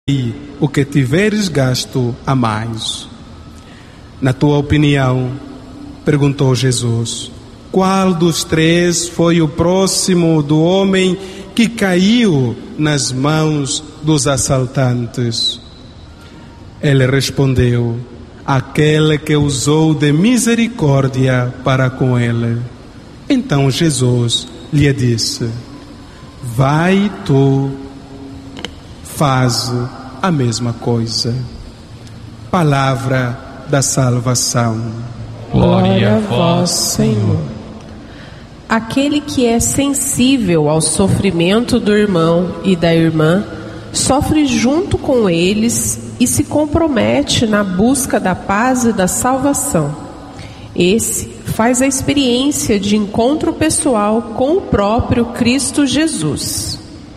o que tiveres gasto a mais. Na tua opinião, perguntou Jesus, qual dos três foi o próximo do homem que caiu nas mãos dos assaltantes? Ele respondeu, aquele que usou de misericórdia para com ele. Então Jesus lhe disse, vai tu, faz a mesma coisa. Palavra da salvação. Glória a vós, Senhor. Aquele que é sensível ao sofrimento do irmão e da irmã, sofre junto com eles e se compromete na busca da paz e da salvação. Esse faz a experiência de encontro pessoal com o próprio Cristo Jesus.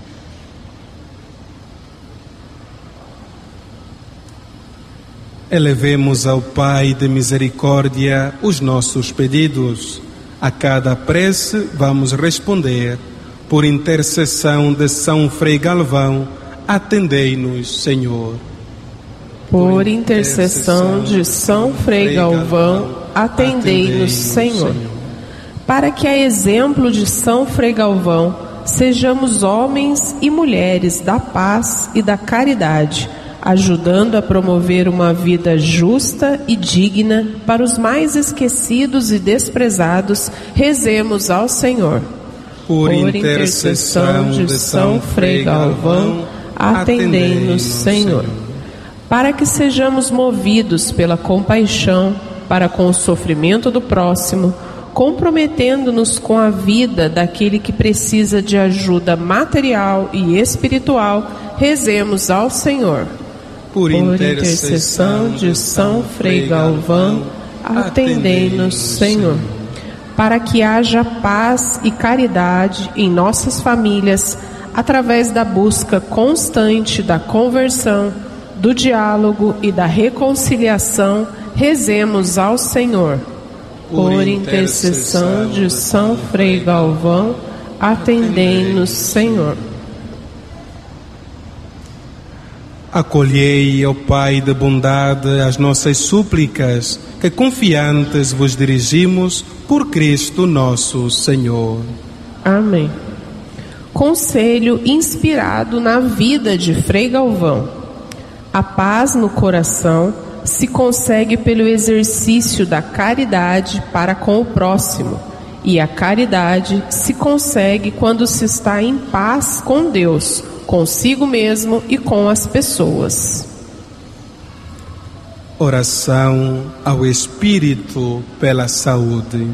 Elevemos ao Pai de misericórdia os nossos pedidos. A cada prece vamos responder. Por intercessão de São Frei Galvão, atendei-nos, Senhor. Por intercessão de São Frei Galvão, atendei-nos, Senhor. Para que, a exemplo de São Frei Galvão, sejamos homens e mulheres da paz e da caridade, ajudando a promover uma vida justa e digna para os mais esquecidos e desprezados, rezemos ao Senhor. Por intercessão de São Frei Galvão, atendei-nos, Senhor. Para que sejamos movidos pela compaixão para com o sofrimento do próximo, comprometendo-nos com a vida daquele que precisa de ajuda material e espiritual, rezemos ao Senhor. Por intercessão de São Frei Galvão, atendei-nos, Senhor. Para que haja paz e caridade em nossas famílias, através da busca constante da conversão, do diálogo e da reconciliação, rezemos ao Senhor. Por intercessão de São Frei Galvão, atendei-nos, Senhor. Acolhei, ó Pai de bondade, as nossas súplicas, que confiantes vos dirigimos por Cristo nosso Senhor. Amém. Conselho inspirado na vida de Frei Galvão. A paz no coração se consegue pelo exercício da caridade para com o próximo, e a caridade se consegue quando se está em paz com Deus, consigo mesmo e com as pessoas. Oração ao Espírito pela saúde.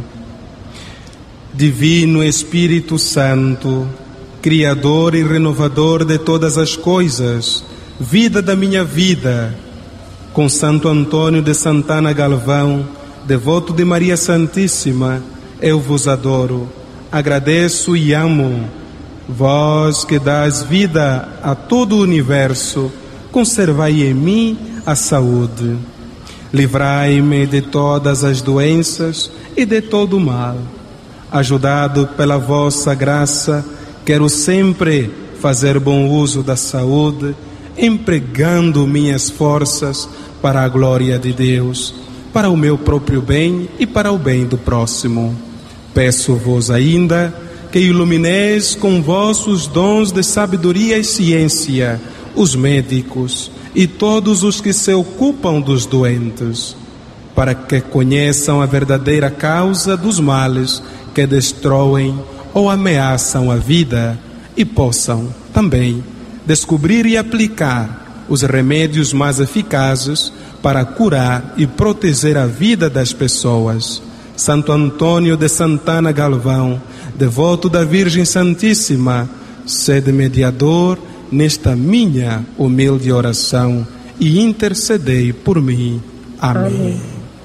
Divino Espírito Santo, Criador e renovador de todas as coisas, vida da minha vida, com Santo Antônio de Santana Galvão, devoto de Maria Santíssima, eu vos adoro, agradeço e amo. Vós que dás vida a todo o universo, conservai em mim a saúde. Livrai-me de todas as doenças e de todo o mal. Ajudado pela vossa graça, quero sempre fazer bom uso da saúde, empregando minhas forças para a glória de Deus, para o meu próprio bem e para o bem do próximo. Peço-vos ainda que ilumineis com vossos dons de sabedoria e ciência os médicos e todos os que se ocupam dos doentes, para que conheçam a verdadeira causa dos males que destroem ou ameaçam a vida e possam também descobrir e aplicar os remédios mais eficazes para curar e proteger a vida das pessoas. Santo Antônio de Santana Galvão, devoto da Virgem Santíssima, sede mediador nesta minha humilde oração e intercedei por mim. Amém.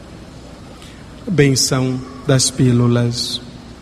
Bênção das pílulas.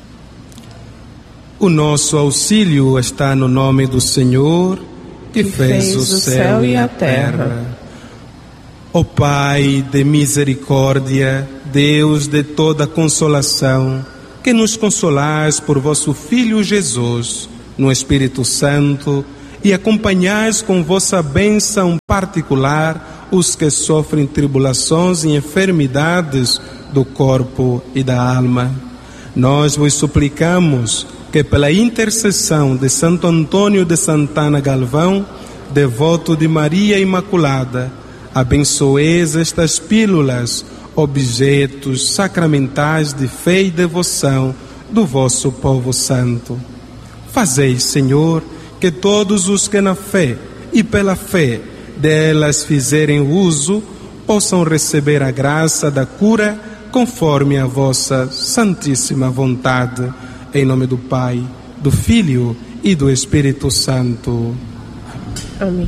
O nosso auxílio está no nome do Senhor, que fez o céu e a terra. Ó Pai de misericórdia, Deus de toda consolação, que nos consolais por vosso Filho Jesus, no Espírito Santo, e acompanhais com vossa bênção particular os que sofrem tribulações e enfermidades do corpo e da alma. Nós vos suplicamos que pela intercessão de Santo Antônio de Santana Galvão, devoto de Maria Imaculada, abençoeis estas pílulas, objetos sacramentais de fé e devoção do vosso povo santo. Fazei, Senhor, que todos os que na fé e pela fé delas fizerem uso, possam receber a graça da cura conforme a vossa santíssima vontade. Em nome do Pai, do Filho e do Espírito Santo. Amém.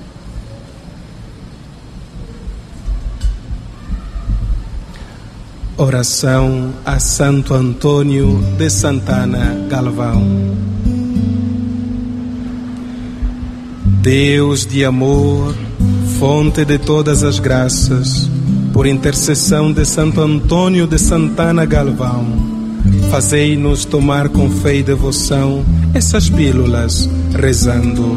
Oração a Santo Antônio de Santana Galvão. Deus de amor, fonte de todas as graças, por intercessão de Santo Antônio de Santana Galvão, fazei-nos tomar com fé e devoção essas pílulas, rezando.